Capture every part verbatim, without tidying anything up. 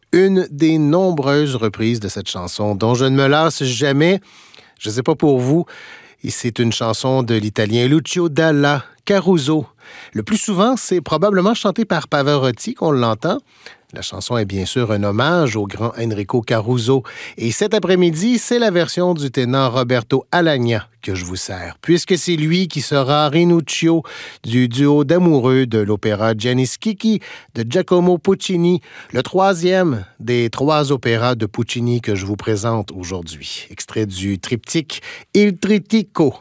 une des nombreuses reprises de cette chanson dont je ne me lasse jamais. Je ne sais pas pour vous, et c'est une chanson de l'italien Lucio Dalla Caruso. Le plus souvent, c'est probablement chanté par Pavarotti qu'on l'entend. La chanson est bien sûr un hommage au grand Enrico Caruso. Et cet après-midi, c'est la version du ténor Roberto Alagna que je vous sers, puisque c'est lui qui sera Rinuccio du duo d'amoureux de l'opéra Gianni Schicchi de Giacomo Puccini, le troisième des trois opéras de Puccini que je vous présente aujourd'hui. Extrait du triptyque Il Trittico.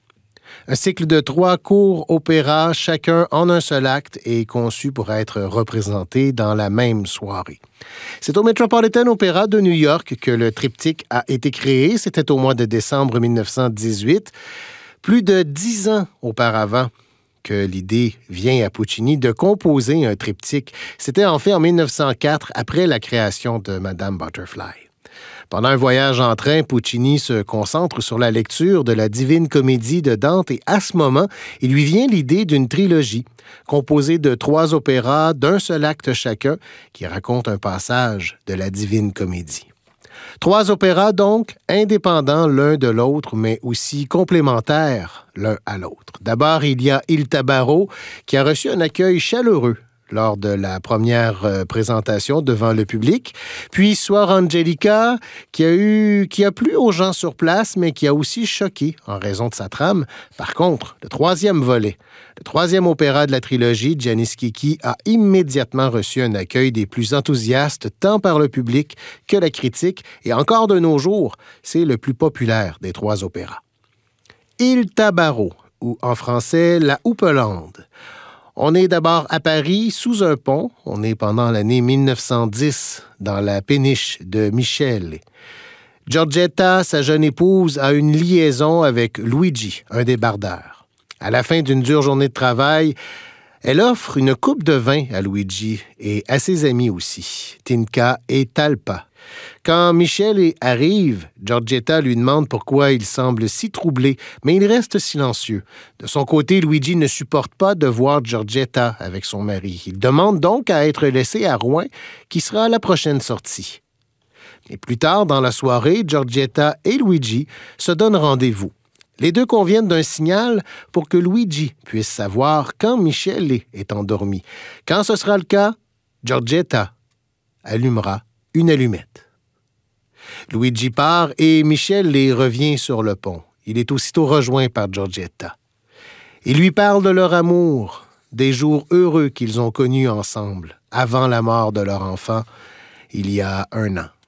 Un cycle de trois courts opéras, chacun en un seul acte, est conçu pour être représenté dans la même soirée. C'est au Metropolitan Opera de New York que le triptyque a été créé. C'était au mois de décembre mille neuf cent dix-huit. Plus de dix ans auparavant que l'idée vient à Puccini de composer un triptyque. C'était en fait en mille neuf cent quatre, après la création de Madame Butterfly. Pendant un voyage en train, Puccini se concentre sur la lecture de la Divine Comédie de Dante et à ce moment, il lui vient l'idée d'une trilogie composée de trois opéras d'un seul acte chacun qui raconte un passage de la Divine Comédie. Trois opéras donc, indépendants l'un de l'autre, mais aussi complémentaires l'un à l'autre. D'abord, il y a Il Tabarro qui a reçu un accueil chaleureux lors de la première euh, présentation devant le public. Puis Suor Angelica, qui a eu, qui a plu aux gens sur place, mais qui a aussi choqué en raison de sa trame. Par contre, le troisième volet, le troisième opéra de la trilogie, Gianni Schicchi, a immédiatement reçu un accueil des plus enthousiastes, tant par le public que la critique, et encore de nos jours, c'est le plus populaire des trois opéras. Il Tabarro, ou en français, La Houppelande. On est d'abord à Paris, sous un pont. On est pendant l'année mille neuf cent dix, dans la péniche de Michele. Giorgetta, sa jeune épouse, a une liaison avec Luigi, un débardeur. À la fin d'une dure journée de travail, elle offre une coupe de vin à Luigi et à ses amis aussi, Tinka et Talpa. Quand Michele arrive, Giorgetta lui demande pourquoi il semble si troublé, mais il reste silencieux. De son côté, Luigi ne supporte pas de voir Giorgetta avec son mari. Il demande donc à être laissé à Rouen, qui sera la prochaine sortie. Et plus tard dans la soirée, Giorgetta et Luigi se donnent rendez-vous. Les deux conviennent d'un signal pour que Luigi puisse savoir quand Michele est endormi. Quand ce sera le cas, Giorgetta allumera une allumette. Luigi part et Michele les revient sur le pont. Il est aussitôt rejoint par Giorgetta. Il lui parle de leur amour, des jours heureux qu'ils ont connus ensemble, avant la mort de leur enfant, il y a un an.